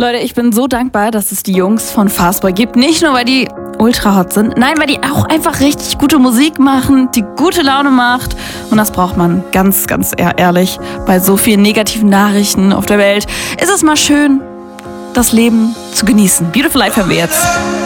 Leute, ich bin so dankbar, dass es die Jungs von Fastboy gibt. Nicht nur, weil die ultra hot sind, nein, weil die auch einfach richtig gute Musik machen, die gute Laune macht. Und das braucht man, ganz, ganz ehrlich. Bei so vielen negativen Nachrichten auf der Welt ist es mal schön, das Leben zu genießen. Beautiful Life haben wir jetzt.